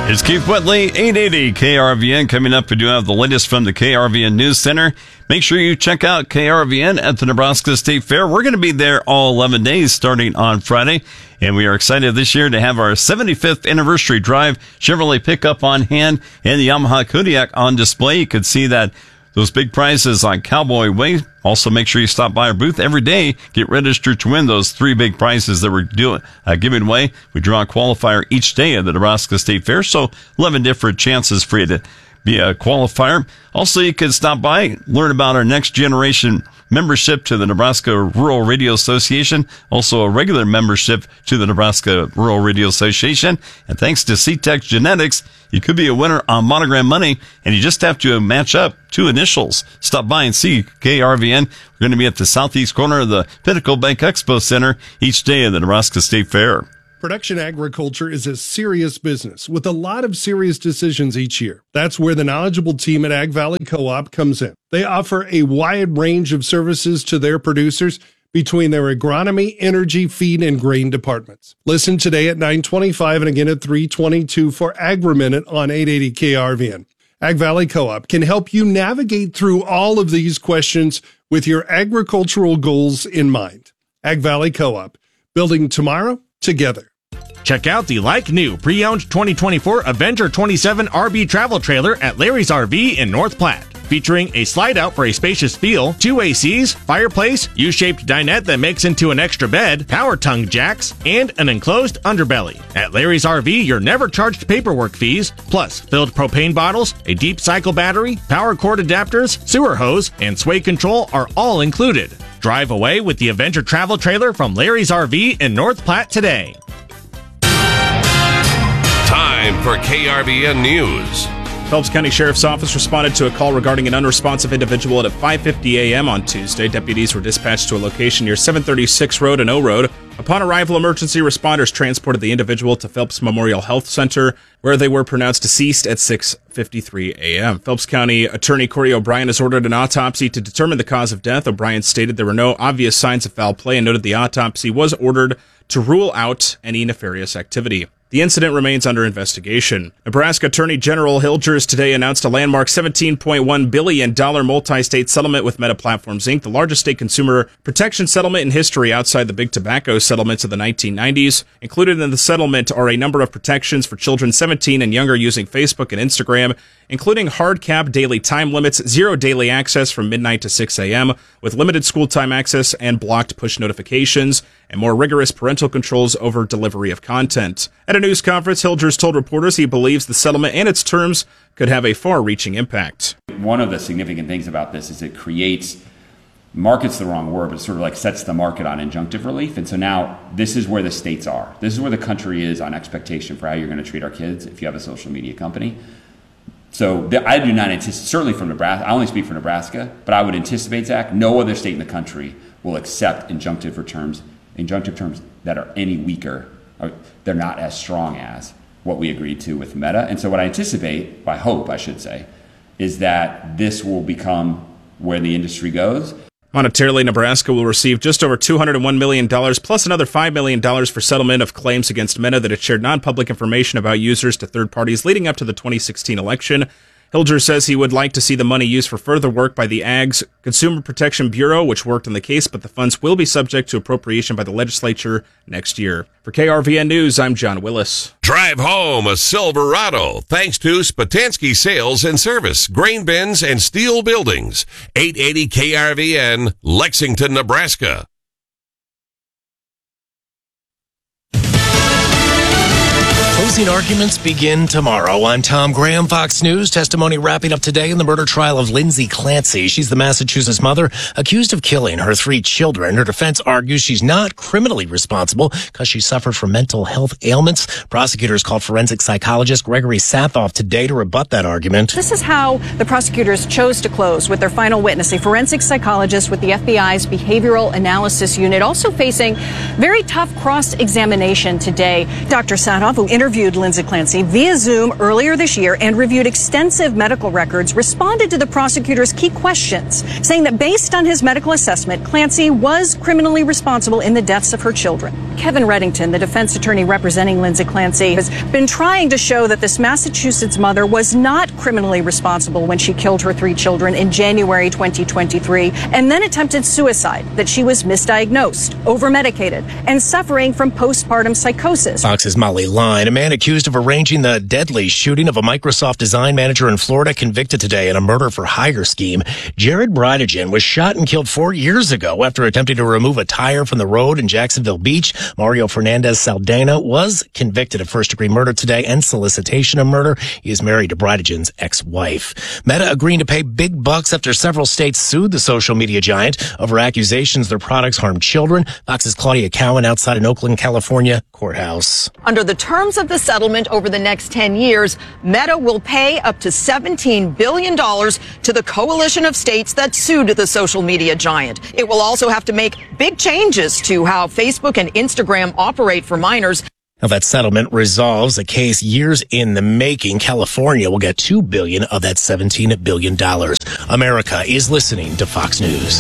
It's Keith Whitley, 880 KRVN. Coming up, we do have the latest from the KRVN News Center. Make sure you check out KRVN at the Nebraska State Fair. We're going to be there all 11 days starting on Friday. And we are excited this year to have our 75th anniversary drive Chevrolet pickup on hand and the Yamaha Kodiak on display. You can see that those big prizes on Cowboy Way. Also, make sure you stop by our booth every day. Get registered to win those 3 big prizes that we're giving away. We draw a qualifier each day at the Nebraska State Fair, so 11 different chances for you to be a qualifier. Also, you can stop by, learn about our next generation membership to the Nebraska Rural Radio Association, also a regular membership to the Nebraska Rural Radio Association. And thanks to C-Tech Genetics, you could be a winner on Monogram Money, and you just have to match up 2 initials. Stop by and see KRVN. We're going to be at the southeast corner of the Pinnacle Bank Expo Center each day of the Nebraska State Fair. Production agriculture is a serious business with a lot of serious decisions each year. That's where the knowledgeable team at Ag Valley Co-op comes in. They offer a wide range of services to their producers between their agronomy, energy, feed, and grain departments. Listen today at 9:25 and again at 3:22 for Agri-Minute on 880 KRVN. Ag Valley Co-op can help you navigate through all of these questions with your agricultural goals in mind. Ag Valley Co-op, building tomorrow together. Check out the like-new pre-owned 2024 Avenger 27 RB travel trailer at Larry's RV in North Platte. Featuring a slide-out for a spacious feel, 2 ACs, fireplace, U-shaped dinette that makes into an extra bed, power tongue jacks, and an enclosed underbelly. At Larry's RV, you're never charged paperwork fees, plus filled propane bottles, a deep cycle battery, power cord adapters, sewer hose, and sway control are all included. Drive away with the Avenger travel trailer from Larry's RV in North Platte today. Time for KRVN News. Phelps County Sheriff's Office responded to a call regarding an unresponsive individual at 5:50 a.m. on Tuesday. Deputies were dispatched to a location near 736 Road and O Road. Upon arrival, emergency responders transported the individual to Phelps Memorial Health Center, where they were pronounced deceased at 6:53 a.m. Phelps County Attorney Corey O'Brien has ordered an autopsy to determine the cause of death. O'Brien stated there were no obvious signs of foul play and noted the autopsy was ordered to rule out any nefarious activity. The incident remains under investigation. Nebraska Attorney General Hilgers today announced a landmark $17.1 billion multi-state settlement with Meta Platforms, Inc., the largest state consumer protection settlement in history outside the big tobacco settlements of the 1990s. Included in the settlement are a number of protections for children 17 and younger using Facebook and Instagram, including hard cap daily time limits, 0 daily access from midnight to 6 a.m., with limited school time access and blocked push notifications, and more rigorous parental controls over delivery of content. At a news conference, Hilgers told reporters he believes the settlement and its terms could have a far-reaching impact. One of the significant things about this is it creates, market's the wrong word, but sort of like sets the market on injunctive relief. And so now this is where the states are. This is where the country is on expectation for how you're going to treat our kids if you have a social media company. So I do not anticipate, certainly from Nebraska, I only speak for Nebraska, but I would anticipate, Zach, no other state in the country will accept injunctive terms that are any weaker, or they're not as strong as what we agreed to with Meta. And so what I anticipate, I hope I should say, is that this will become where the industry goes. Monetarily, Nebraska will receive just over $201 million plus another $5 million for settlement of claims against Meta that it shared non-public information about users to third parties leading up to the 2016 election. Hilger says he would like to see the money used for further work by the Ag's Consumer Protection Bureau, which worked on the case, but the funds will be subject to appropriation by the legislature next year. For KRVN News, I'm John Willis. Drive home a Silverado thanks to Spatansky Sales and Service, grain bins and steel buildings. 880 KRVN, Lexington, Nebraska. Closing arguments begin tomorrow. I'm Tom Graham, Fox News. Testimony wrapping up today in the murder trial of Lindsay Clancy. She's the Massachusetts mother accused of killing her 3 children. Her defense argues she's not criminally responsible because she suffered from mental health ailments. Prosecutors called forensic psychologist Gregory Sathoff today to rebut that argument. This is how the prosecutors chose to close with their final witness, a forensic psychologist with the FBI's Behavioral Analysis Unit, also facing very tough cross-examination today. Dr. Sathoff, who interviewed interviewed Lindsay Clancy via Zoom earlier this year and reviewed extensive medical records, responded to the prosecutor's key questions, saying that based on his medical assessment, Clancy was criminally responsible in the deaths of her children. Kevin Reddington, the defense attorney representing Lindsay Clancy, has been trying to show that this Massachusetts mother was not criminally responsible when she killed her 3 children in January 2023 and then attempted suicide, that she was misdiagnosed, over-medicated, and suffering from postpartum psychosis. Fox's Molly Line, a man accused of arranging the deadly shooting of a Microsoft design manager in Florida, convicted today in a murder-for-hire scheme. Jared Bridegen was shot and killed 4 years ago after attempting to remove a tire from the road in Jacksonville Beach. Mario Fernandez Saldana was convicted of first-degree murder today and solicitation of murder. He is married to Bridegen's ex-wife. Meta agreeing to pay big bucks after several states sued the social media giant over accusations their products harm children. Fox's Claudia Cowan outside an Oakland, California courthouse. Under the terms of the settlement over the next 10 years, Meta will pay up to $17 billion to the coalition of states that sued the social media giant. It will also have to make big changes to how Facebook and Instagram operate for minors. Now, that settlement resolves a case years in the making. California will get $2 billion of that $17 billion. America is listening to Fox News.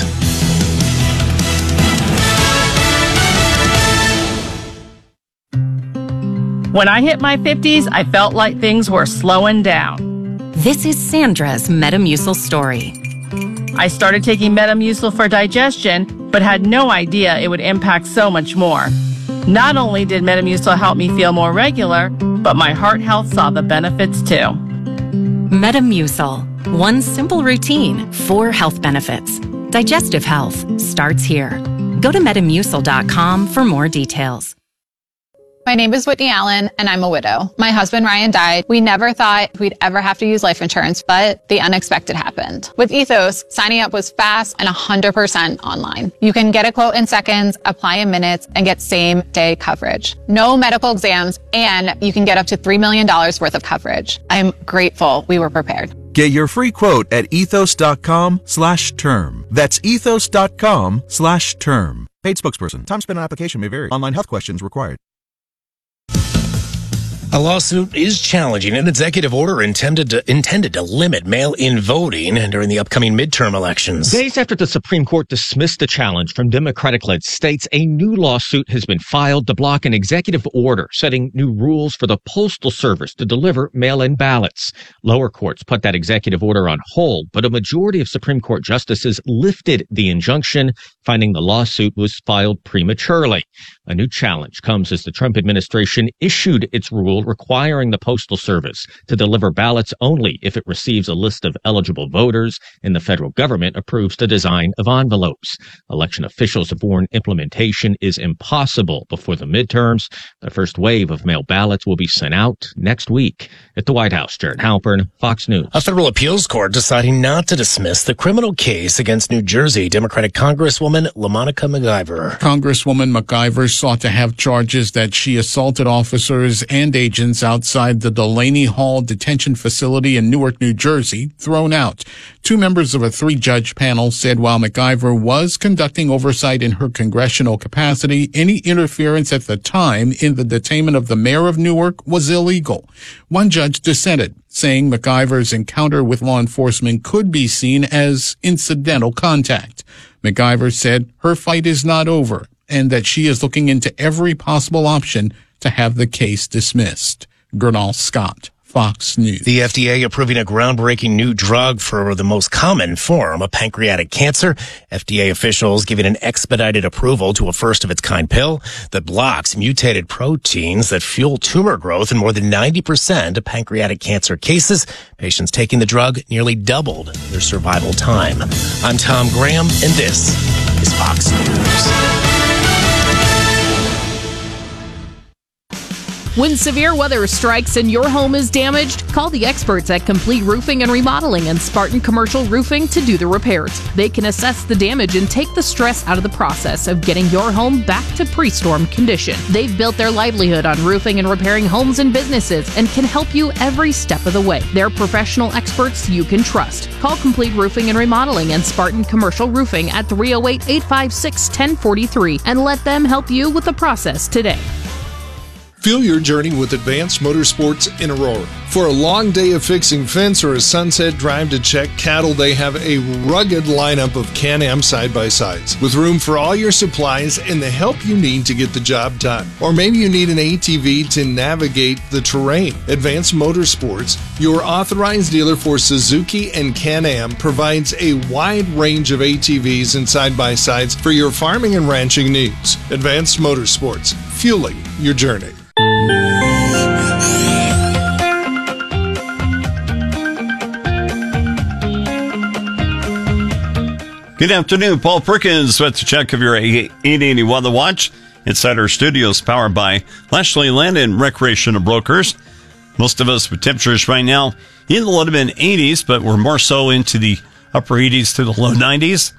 When I hit my 50s, I felt like things were slowing down. This is Sandra's Metamucil story. I started taking Metamucil for digestion, but had no idea it would impact so much more. Not only did Metamucil help me feel more regular, but my heart health saw the benefits too. Metamucil. One simple routine, 4 health benefits. Digestive health starts here. Go to Metamucil.com for more details. My name is Whitney Allen, and I'm a widow. My husband, Ryan, died. We never thought we'd ever have to use life insurance, but the unexpected happened. With Ethos, signing up was fast and 100% online. You can get a quote in seconds, apply in minutes, and get same-day coverage. No medical exams, and you can get up to $3 million worth of coverage. I'm grateful we were prepared. Get your free quote at ethos.com/term. That's ethos.com/term. Paid spokesperson. Time spent on application may vary. Online health questions required. A lawsuit is challenging an executive order intended to limit mail-in voting during the upcoming midterm elections. Days after the Supreme Court dismissed the challenge from Democratic-led states, a new lawsuit has been filed to block an executive order setting new rules for the Postal Service to deliver mail-in ballots. Lower courts put that executive order on hold, but a majority of Supreme Court justices lifted the injunction, finding the lawsuit was filed prematurely. A new challenge comes as the Trump administration issued its rule requiring the Postal Service to deliver ballots only if it receives a list of eligible voters and the federal government approves the design of envelopes. Election officials have warned implementation is impossible before the midterms. The first wave of mail ballots will be sent out next week. At the White House, Jared Halpern, Fox News. A federal appeals court deciding not to dismiss the criminal case against New Jersey Democratic Congresswoman LaMonica McIver. Congresswoman McIver sought to have charges that she assaulted officers and agents outside the Delaney Hall detention facility in Newark, New Jersey, thrown out. 2 members of a 3-judge panel said while McIver was conducting oversight in her congressional capacity, any interference at the time in the detainment of the mayor of Newark was illegal. One judge dissented, saying McIver's encounter with law enforcement could be seen as incidental contact. McIver said her fight is not over and that she is looking into every possible option to have the case dismissed. Gernal Scott, Fox News. The FDA approving a groundbreaking new drug for the most common form of pancreatic cancer. FDA officials giving an expedited approval to a first-of-its-kind pill that blocks mutated proteins that fuel tumor growth in more than 90% of pancreatic cancer cases. Patients taking the drug nearly doubled their survival time. I'm Tom Graham, and this is Fox News. When severe weather strikes and your home is damaged, call the experts at Complete Roofing and Remodeling and Spartan Commercial Roofing to do the repairs. They can assess the damage and take the stress out of the process of getting your home back to pre-storm condition. They've built their livelihood on roofing and repairing homes and businesses and can help you every step of the way. They're professional experts you can trust. Call Complete Roofing and Remodeling and Spartan Commercial Roofing at 308-856-1043 and let them help you with the process today. Fuel your journey with Advanced Motorsports in Aurora. For a long day of fixing fence or a sunset drive to check cattle, they have a rugged lineup of Can-Am side-by-sides with room for all your supplies and the help you need to get the job done. Or maybe you need an ATV to navigate the terrain. Advanced Motorsports, your authorized dealer for Suzuki and Can-Am, provides a wide range of ATVs and side-by-sides for your farming and ranching needs. Advanced Motorsports, fueling your journey. Good afternoon, Paul Perkins with the check of your 880 Weather Watch inside our studios, powered by Lashley Land and Recreational Brokers. Most of us with temperatures right now in the low to mid 80s, but we're more so into the upper 80s to the low 90s.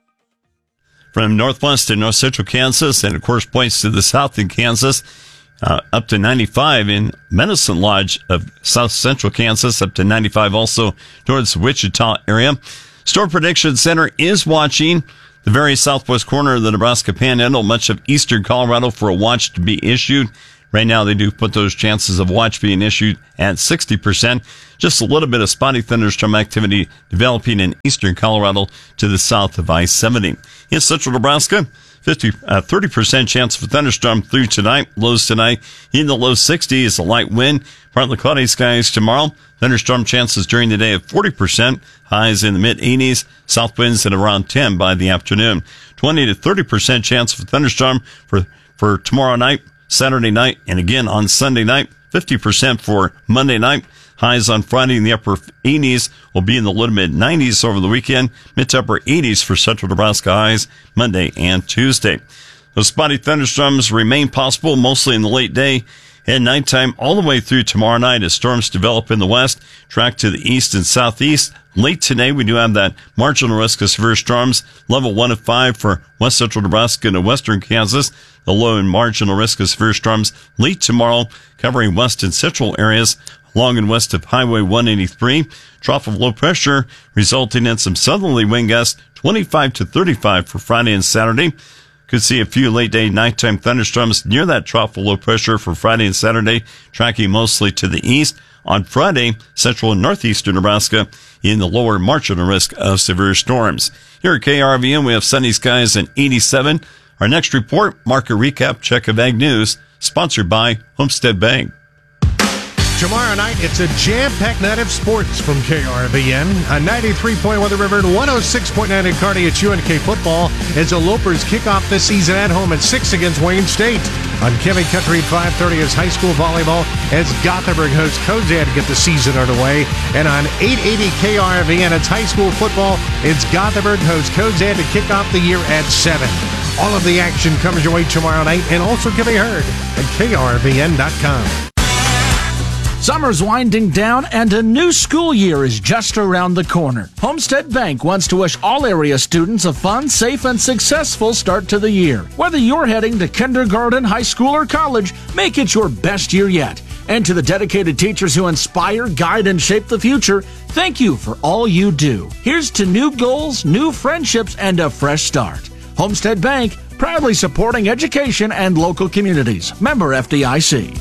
From northwest to north central Kansas, and of course points to the south in Kansas, up to 95 in Medicine Lodge of south central Kansas, up to 95 also towards the Wichita area. Storm Prediction Center is watching the very southwest corner of the Nebraska Panhandle, much of eastern Colorado, for a watch to be issued. Right now, they do put those chances of watch being issued at 60%. Just a little bit of spotty thunderstorm activity developing in eastern Colorado to the south of I-70. In central Nebraska, 30% chance of a thunderstorm through tonight. Lows tonight in the low 60s, a light wind, partly cloudy skies tomorrow. Thunderstorm chances during the day of 40%, highs in the mid 80s, south winds at around 10 by the afternoon. 20 to 30% chance of a thunderstorm for tomorrow night, Saturday night, and again on Sunday night. 50% for Monday night. Highs on Friday in the upper 80s will be in the low to mid 90s over the weekend. Mid to upper 80s for central Nebraska highs Monday and Tuesday. Those spotty thunderstorms remain possible mostly in the late day and nighttime all the way through tomorrow night as storms develop in the west, track to the east and southeast. Late today, we do have that marginal risk of severe storms, level 1 of 5 for west central Nebraska and western Kansas. The low and marginal risk of severe storms late tomorrow, covering west and central areas along and west of Highway 183. Trough of low pressure resulting in some southerly wind gusts, 25 to 35 for Friday and Saturday. Could see a few late day nighttime thunderstorms near that trough of low pressure for Friday and Saturday, tracking mostly to the east. On Friday, central and northeastern Nebraska in the lower marginal risk of severe storms. Here at KRVN, we have sunny skies and 87. Our next report, market recap, check of Ag News, sponsored by Homestead Bank. Tomorrow night, it's a jam-packed night of sports from KRVN. A 93.1 The River and 106.9 in Kearney at UNK football as the Lopers kick off this season at home at 6 against Wayne State. On Kevin Country at 5:30 is high school volleyball as Gothenburg hosts Kozad to get the season underway. And on 880 KRVN, it's high school football. It's Gothenburg hosts Kozad to kick off the year at 7. All of the action comes your way tomorrow night and also can be heard at krvn.com. Summer's winding down and a new school year is just around the corner. Homestead Bank wants to wish all area students a fun, safe, and successful start to the year. Whether you're heading to kindergarten, high school, or college, make it your best year yet. And to the dedicated teachers who inspire, guide, and shape the future, thank you for all you do. Here's to new goals, new friendships, and a fresh start. Homestead Bank, proudly supporting education and local communities. Member FDIC.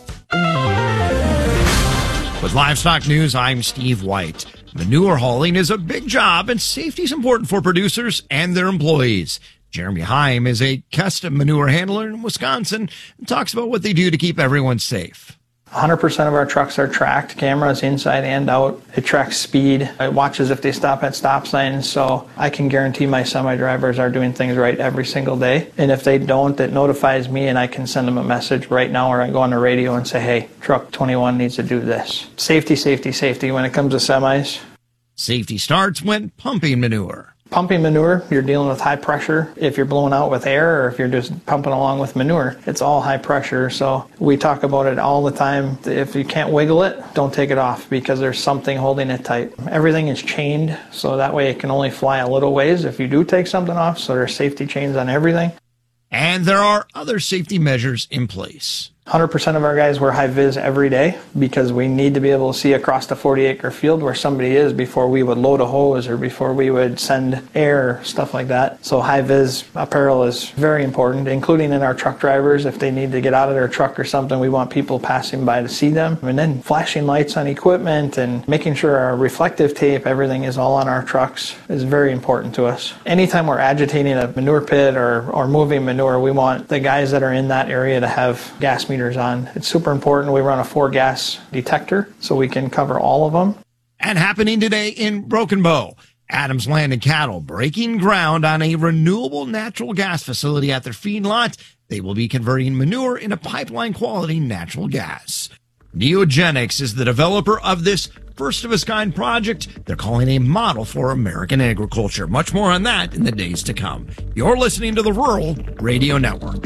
With Livestock News, I'm Steve White. Manure hauling is a big job, and safety is important for producers and their employees. Jeremy Heim is a custom manure handler in Wisconsin and talks about what they do to keep everyone safe. 100% of our trucks are tracked, cameras inside and out. It tracks speed. It watches if they stop at stop signs, so I can guarantee my semi-drivers are doing things right every single day. And if they don't, it notifies me and I can send them a message right now, or I go on the radio and say, hey, truck 21 needs to do this. Safety, safety, safety when it comes to semis. Safety starts when pumping manure. Pumping manure, you're dealing with high pressure. If you're blowing out with air or if you're just pumping along with manure, it's all high pressure. So we talk about it all the time. If you can't wiggle it, don't take it off because there's something holding it tight. Everything is chained, so that way it can only fly a little ways if you do take something off. So there's safety chains on everything. And there are other safety measures in place. 100% of our guys wear high vis every day because we need to be able to see across the 40-acre field where somebody is before we would load a hose or before we would send air, stuff like that. So high vis apparel is very important, including in our truck drivers. If they need to get out of their truck or something, we want people passing by to see them. And then flashing lights on equipment and making sure our reflective tape, everything is all on our trucks is very important to us. Anytime we're agitating a manure pit or moving manure, we want the guys that are in that area to have gas meters on. It's super important. We run a 4-gas detector so we can cover all of them. And happening today in Broken Bow, Adams Land and Cattle breaking ground on a renewable natural gas facility at their feedlot. They will be converting manure into pipeline quality natural gas. Neogenics is the developer of this first-of-its-kind project they're calling a model for American agriculture. Much more on that in the days to come. You're listening to the Rural Radio Network.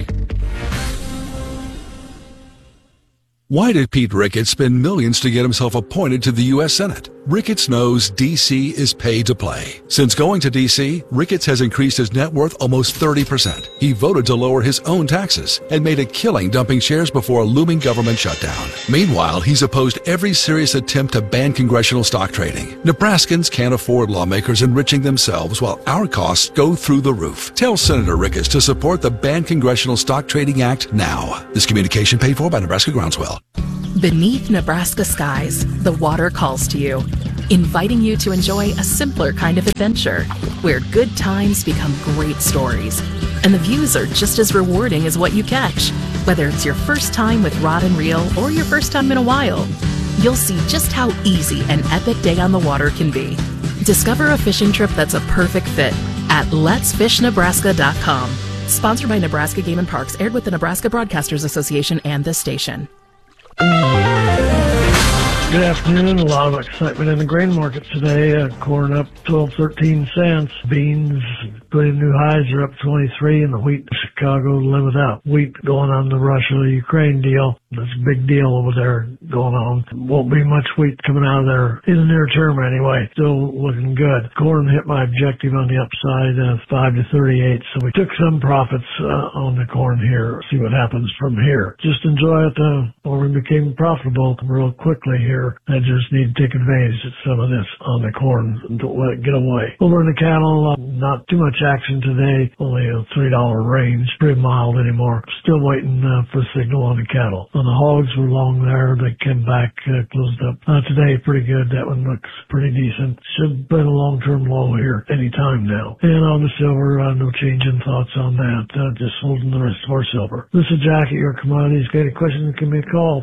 Why did Pete Ricketts spend millions to get himself appointed to the U.S. Senate? Ricketts knows D.C. is paid to play. Since going to D.C., Ricketts has increased his net worth almost 30%. He voted to lower his own taxes and made a killing dumping shares before a looming government shutdown. Meanwhile, he's opposed every serious attempt to ban congressional stock trading. Nebraskans can't afford lawmakers enriching themselves while our costs go through the roof. Tell Senator Ricketts to support the Ban Congressional Stock Trading Act now. This communication paid for by Nebraska Groundswell. Beneath Nebraska skies, the water calls to you, inviting you to enjoy a simpler kind of adventure, where good times become great stories, and the views are just as rewarding as what you catch. Whether it's your first time with rod and reel or your first time in a while, you'll see just how easy an epic day on the water can be. Discover a fishing trip that's a perfect fit at letsfishnebraska.com. Sponsored by Nebraska Game and Parks, aired with the Nebraska Broadcasters Association and this station. Good afternoon. A lot of excitement in the grain markets today. Corn up 12-13 cents. Beans putting new highs are up 23, and the wheat in Chicago live without. Wheat going on the Russia-Ukraine deal. That's a big deal over there going on. Won't be much wheat coming out of there in the near term anyway. Still looking good. Corn hit my objective on the upside of 5 to 38, so we took some profits on the corn here. See what happens from here. Just enjoy it while we became profitable real quickly here. I just need to take advantage of some of this on the corn and don't let it get away. Over in the cattle, not too much action today. Only a $3 range. Pretty mild anymore. Still waiting for a signal on the cattle. On the hogs, we're long there. They came back, closed up today. Pretty good. That one looks pretty decent. Should have been a long-term low here any time now. And on the silver, no change in thoughts on that. Just holding the rest of our silver. This is Jack at Your Commodities. Got any questions? Give me a call.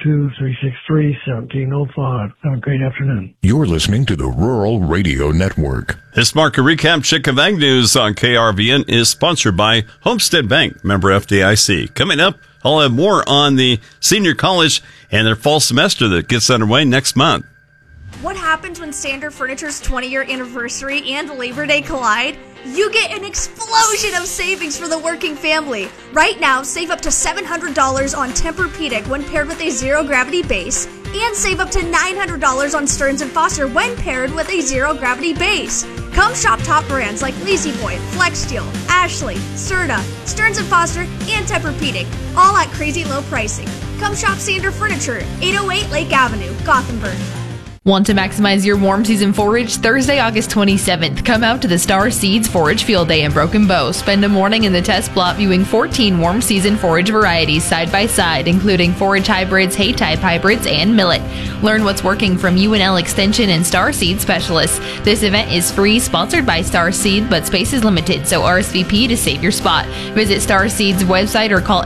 402-363-1705. Have a great afternoon. You're listening to the Rural Radio Network. This market recap check of Ag News on KRVN is sponsored by Homestead Bank, member FDIC. Coming up, I'll have more on the senior college and their fall semester that gets underway next month. What happens when Standard Furniture's 20-year anniversary and Labor Day collide? You get an explosion of savings for the working family. Right now, save up to $700 on Tempur-Pedic when paired with a zero-gravity base, and save up to $900 on Stearns & Foster when paired with a zero-gravity base. Come shop top brands like La-Z-Boy, FlexSteel, Ashley, Serta, Stearns & Foster, and Tempur-Pedic, all at crazy low pricing. Come shop Standard Furniture, 808 Lake Avenue, Gothenburg. Want to maximize your warm season forage? Thursday, August 27th, come out to the Star Seeds Forage Field Day in Broken Bow. Spend a morning in the test plot viewing 14 warm season forage varieties side by side, including forage hybrids, hay type hybrids, and millet. Learn what's working from UNL Extension and Star Seed specialists. This event is free, sponsored by Star Seed, but space is limited, so RSVP to save your spot. Visit Star Seed's website or call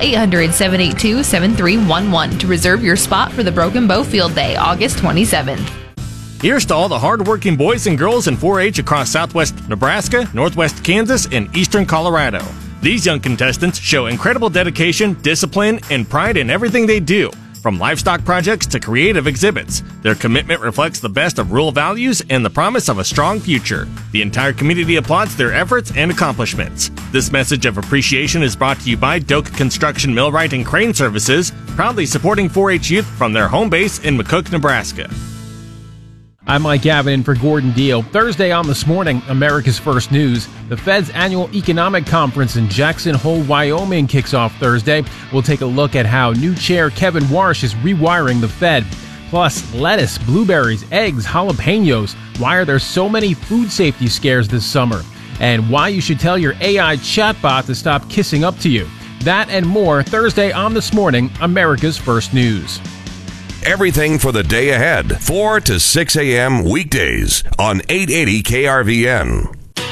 800-782-7311 to reserve your spot for the Broken Bow Field Day, August 27th. Here's to all the hardworking boys and girls in 4-H across southwest Nebraska, northwest Kansas, and eastern Colorado. These young contestants show incredible dedication, discipline, and pride in everything they do, from livestock projects to creative exhibits. Their commitment reflects the best of rural values and the promise of a strong future. The entire community applauds their efforts and accomplishments. This message of appreciation is brought to you by Doak Construction Millwright and Crane Services, proudly supporting 4-H youth from their home base in McCook, Nebraska. I'm Mike Gavin in for Gordon Deal. Thursday on This Morning, America's First News. The Fed's annual economic conference in Jackson Hole, Wyoming kicks off Thursday. We'll take a look at how new chair Kevin Warsh is rewiring the Fed. Plus, lettuce, blueberries, eggs, jalapenos. Why are there so many food safety scares this summer? And why you should tell your AI chatbot to stop kissing up to you. That and more Thursday on This Morning, America's First News. Everything for the day ahead, 4 to 6 a.m. weekdays on 880 KRVN.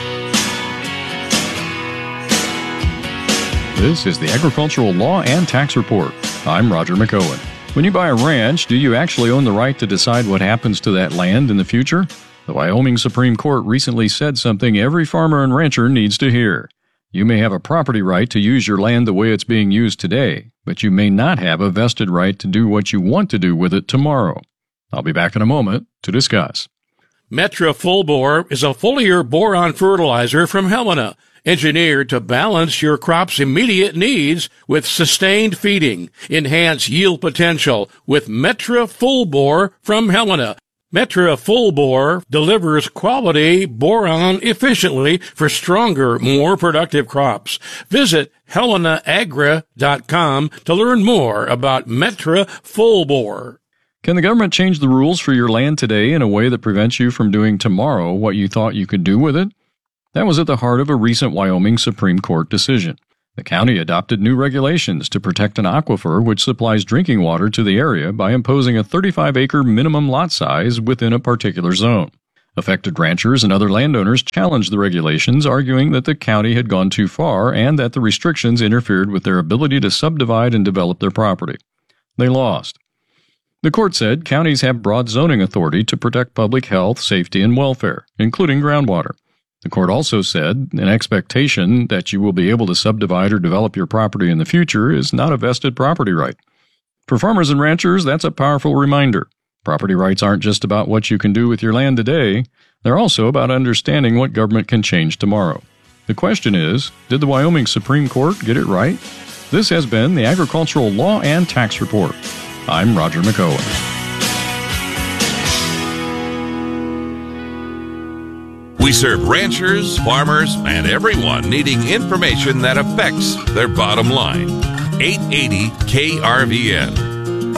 This is the Agricultural Law and Tax Report. I'm Roger McOwen. When you buy a ranch, do you actually own the right to decide what happens to that land in the future? The Wyoming Supreme Court recently said something every farmer and rancher needs to hear. You may have a property right to use your land the way it's being used today, but you may not have a vested right to do what you want to do with it tomorrow. I'll be back in a moment to discuss. Metra Full Bore is a foliar boron fertilizer from Helena, engineered to balance your crop's immediate needs with sustained feeding. Enhance yield potential with Metra Full Bore from Helena. Metra Full Bore delivers quality boron efficiently for stronger, more productive crops. Visit HelenaAgra.com to learn more about Metra Full Bore. Can the government change the rules for your land today in a way that prevents you from doing tomorrow what you thought you could do with it? That was at the heart of a recent Wyoming Supreme Court decision. The county adopted new regulations to protect an aquifer which supplies drinking water to the area by imposing a 35-acre minimum lot size within a particular zone. Affected ranchers and other landowners challenged the regulations, arguing that the county had gone too far and that the restrictions interfered with their ability to subdivide and develop their property. They lost. The court said counties have broad zoning authority to protect public health, safety, and welfare, including groundwater. The court also said an expectation that you will be able to subdivide or develop your property in the future is not a vested property right. For farmers and ranchers, that's a powerful reminder. Property rights aren't just about what you can do with your land today. They're also about understanding what government can change tomorrow. The question is, did the Wyoming Supreme Court get it right? This has been the Agricultural Law and Tax Report. I'm Roger McOwen. We serve ranchers, farmers, and everyone needing information that affects their bottom line. 880 KRVN.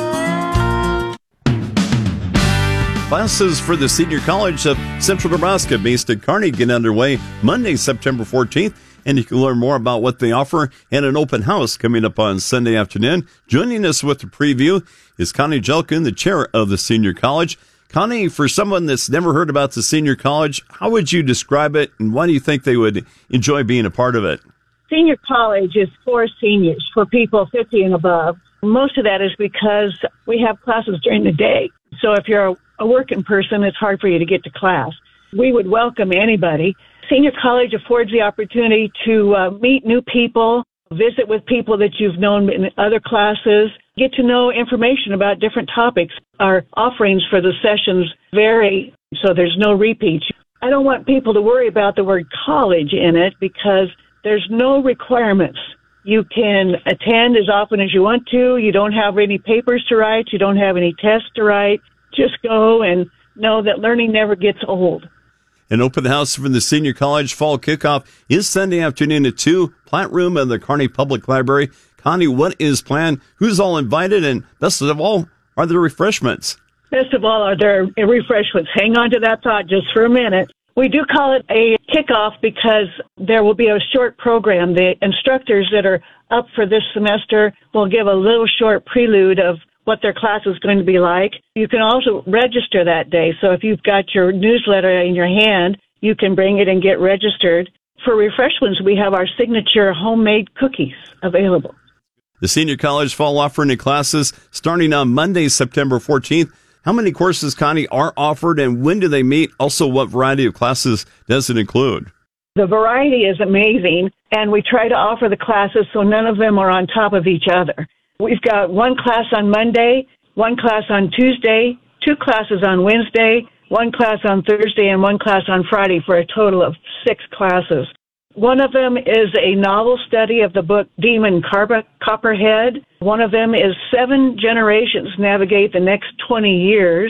Classes for the Senior College of Central Nebraska based at Kearney get underway Monday, September 14th. And you can learn more about what they offer and an open house coming up on Sunday afternoon. Joining us with the preview is Connie Jelkin, the chair of the Senior College. Connie, for someone that's never heard about the Senior College, how would you describe it, and why do you think they would enjoy being a part of it? Senior College is for seniors, for people 50 and above. Most of that is because we have classes during the day. So if you're a working person, it's hard for you to get to class. We would welcome anybody. Senior College affords the opportunity to meet new people, visit with people that you've known in other classes, get to know information about different topics. Our offerings for the sessions vary, so there's no repeats. I don't want people to worry about the word college in it because there's no requirements. You can attend as often as you want to. You don't have any papers to write. You don't have any tests to write. Just go and know that learning never gets old. An open house for the Senior College fall kickoff is Sunday afternoon at 2, Plant Room of the Kearney Public Library. Connie, what is planned? Who's all invited? And best of all, are there refreshments? Best of all, are there refreshments? Hang on to that thought just for a minute. We do call it a kickoff because there will be a short program. The instructors that are up for this semester will give a little short prelude of what their class is going to be like. You can also register that day. So if you've got your newsletter in your hand, you can bring it and get registered. For refreshments, we have our signature homemade cookies available. The Senior College fall offering of classes starting on Monday, September 14th. How many courses, Connie, are offered and when do they meet? Also, what variety of classes does it include? The variety is amazing, and we try to offer the classes so none of them are on top of each other. We've got one class on Monday, one class on Tuesday, two classes on Wednesday, one class on Thursday, and one class on Friday for a total of 6 classes. One of them is a novel study of the book Demon Copperhead. One of them is 7 generations navigate the next 20 years.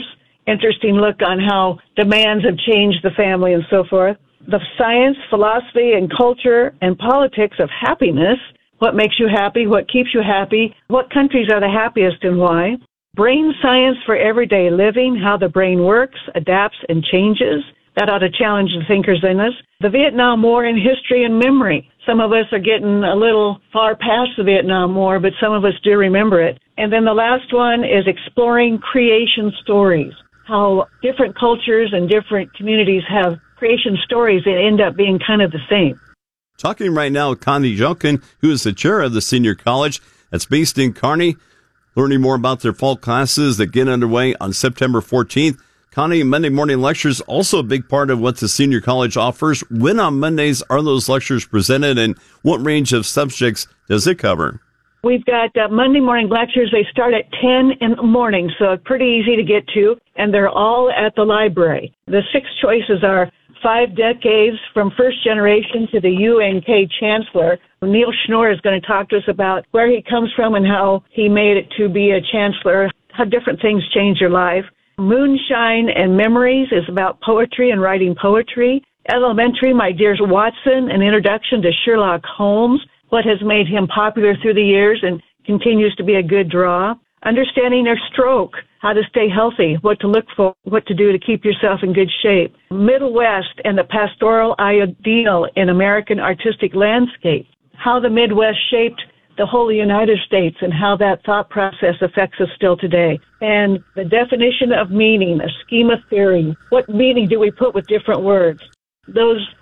interesting look on how demands have changed the family and so forth. The science, philosophy, and culture and politics of happiness. What makes you happy? What keeps you happy? What countries are the happiest and why? Brain science for everyday living, how the brain works, adapts, and changes. That ought to challenge the thinkers in us. The Vietnam War in history and memory. Some of us are getting a little far past the Vietnam War, but some of us do remember it. And then the last one is exploring creation stories. How different cultures and different communities have creation stories that end up being kind of the same. Talking right now with Connie Junkin, who is the chair of the Senior College that's based in Kearney, learning more about their fall classes that get underway on September 14th. Connie, Monday morning lectures, also a big part of what the Senior College offers. When on Mondays are those lectures presented, and what range of subjects does it cover? We've got Monday morning lectures. They start at 10 in the morning, so pretty easy to get to, and they're all at the library. The 6 choices are 5 decades from first generation to the UNK chancellor. Neil Schnorr is going to talk to us about where he comes from and how he made it to be a chancellor, how different things change your life. Moonshine and Memories is about poetry and writing poetry. Elementary, My Dear Watson, an introduction to Sherlock Holmes, what has made him popular through the years and continues to be a good draw. Understanding your stroke, how to stay healthy, what to look for, what to do to keep yourself in good shape. Middle West and the pastoral ideal in American artistic landscape, how the Midwest shaped the whole United States and how that thought process affects us still today. And the definition of meaning, a schema theory. What meaning do we put with different words? Those